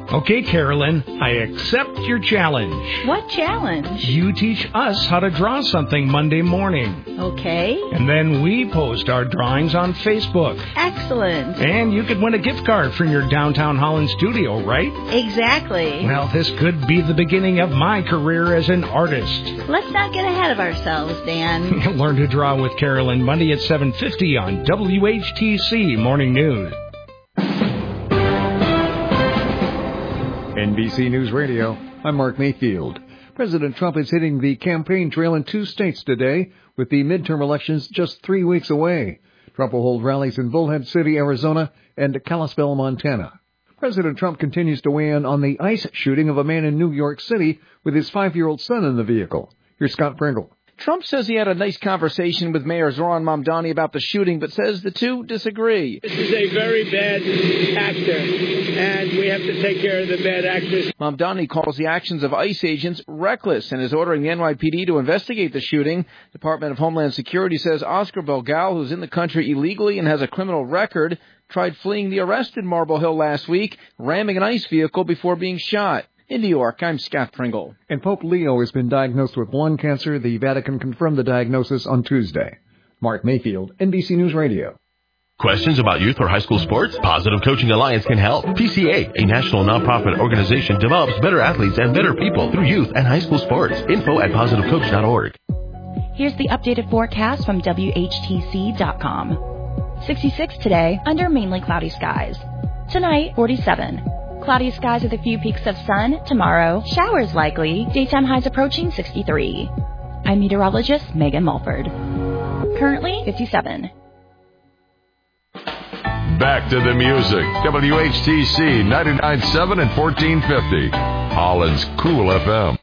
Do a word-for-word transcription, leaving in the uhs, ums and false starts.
Okay, Carolyn, I accept your challenge. What challenge? You teach us how to draw something Monday morning. Okay. And then we post our drawings on Facebook. Excellent. And you could win a gift card from your downtown Holland studio, right? Exactly. Well, this could be the beginning of my career as an artist. Let's not get ahead of ourselves, Dan. Learn to draw with Carolyn Monday at seven fifty on W H T C Morning News. N B C News Radio, I'm Mark Mayfield. President Trump is hitting the campaign trail in two states today, with the midterm elections just three weeks away. Trump will hold rallies in Bullhead City, Arizona, and Kalispell, Montana. President Trump continues to weigh in on the ICE shooting of a man in New York City with his five-year-old son in the vehicle. Here's Scott Pringle. Trump says he had a nice conversation with Mayor Zohran Mamdani about the shooting, but says the two disagree. This is a very bad actor, and we have to take care of the bad actors. Mamdani calls the actions of ICE agents reckless and is ordering the N Y P D to investigate the shooting. Department of Homeland Security says Oscar Belgal, who's in the country illegally and has a criminal record, tried fleeing the arrest in Marble Hill last week, ramming an ICE vehicle before being shot. In New York, I'm Scott Pringle. And Pope Leo has been diagnosed with lung cancer. The Vatican confirmed the diagnosis on Tuesday. Mark Mayfield, N B C News Radio. Questions about youth or high school sports? Positive Coaching Alliance can help. P C A, a national nonprofit organization, develops better athletes and better people through youth and high school sports. Info at positive coach dot org. Here's the updated forecast from W H T C dot com. sixty-six today, under mainly cloudy skies. Tonight, forty-seven. Cloudy skies with a few peaks of sun. Tomorrow, showers likely. Daytime highs approaching sixty-three. I'm meteorologist Megan Mulford. Currently, fifty-seven. Back to the music. W H T C ninety-nine point seven and fourteen fifty. Holland's Cool F M.